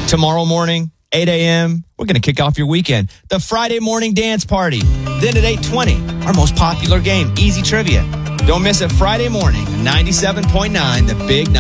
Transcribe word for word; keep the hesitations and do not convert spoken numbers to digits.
Tomorrow morning, eight a.m., we're going to kick off your weekend. The Friday morning dance party. Then at eight twenty, our most popular game, Easy Trivia. Don't miss it Friday morning, ninety-seven point nine, The Big